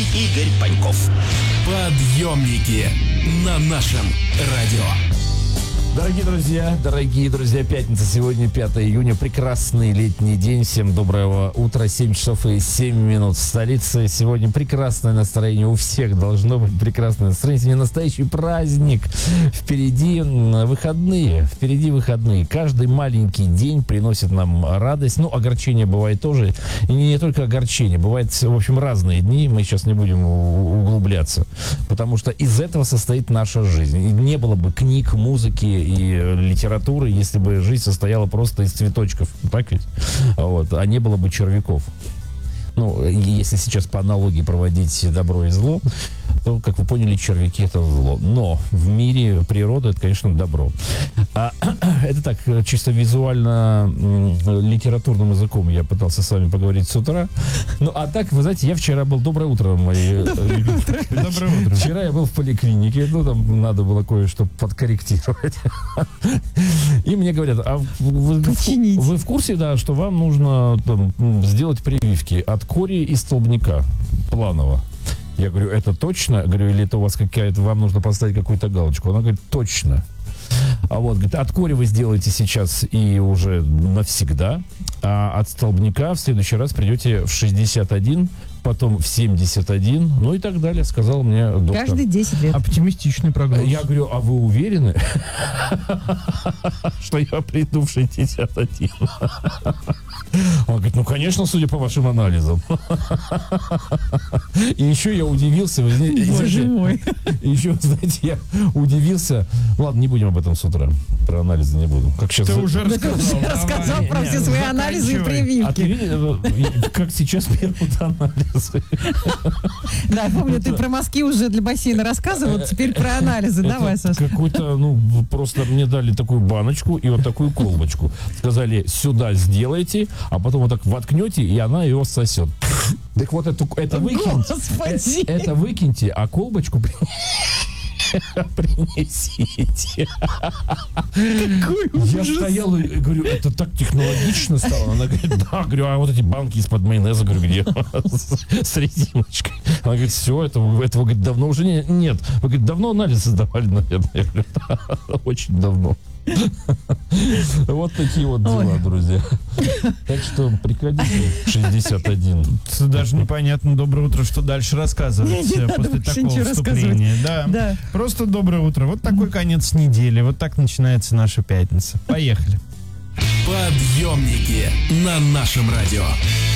и Игорь Паньков. Подъемники на нашем радио. Дорогие друзья, пятница, сегодня 5 июня, прекрасный летний день, всем доброго утра, 7 часов и 7 минут в столице, сегодня прекрасное настроение, у всех должно быть прекрасное настроение, сегодня настоящий праздник, впереди выходные, каждый маленький день приносит нам радость, огорчение бывает тоже, и не только огорчение, бывает, в общем, разные дни, мы сейчас не будем углубляться, потому что из этого состоит наша жизнь, и не было бы книг, музыки и литературы, если бы жизнь состояла просто из цветочков, так ведь? А не было бы червяков. Если сейчас по аналогии проводить добро и зло, то, как вы поняли, червяки — это зло. Но в мире природа — это, конечно, добро. Это так, чисто визуально, литературным языком я пытался с вами поговорить с утра. А так, вы знаете, я вчера был... Доброе утро, мои... Доброе утро. Вчера я был в поликлинике, там надо было кое-что подкорректировать. И мне говорят, вы в курсе, да, что вам нужно сделать прививки от кори и столбняка планово? Я говорю, это точно? Говорю, или это у вас вам нужно поставить какую-то галочку? Она говорит, точно. Говорит, от кори вы сделаете сейчас и уже навсегда, а от столбняка в следующий раз придете в 61, потом в 71, и так далее, сказал мне доктор. Каждые 10 лет. Оптимистичный прогноз. Я говорю, а вы уверены, что я приду в 61? Он говорит, конечно, судя по вашим анализам. И еще я удивился. Боже мой. Еще, знаете, я удивился. Ладно, не будем об этом с утра. Про анализы не буду. Ты уже рассказал про все свои анализы и прививки. Как сейчас берут анализы. Да, помню, ты про мазки уже для бассейна рассказывал, теперь про анализы. Давай, Саша. Какой-то, просто мне дали такую баночку и вот такую колбочку. Сказали, сюда сделайте, а потом вот так воткнете, и она его сосет. Так вот это выкиньте. Господи. Это выкиньте, а колбочку принесите. Я стоял и говорю, это так технологично стало. Она говорит, да, говорю, а вот эти банки из-под майонеза, говорю, где? С резиночкой. Она говорит, все, этого говорит, давно уже нет. Вы, говорит, давно анализы сдавали, наверное. Я говорю, да, очень давно. Вот такие вот дела, друзья. Так что приходите 61. Даже непонятно, доброе утро, что дальше рассказывать после такого вступления. Да. Просто доброе утро. Вот такой конец недели. Вот так начинается наша пятница. Поехали. Подъемники на нашем радио.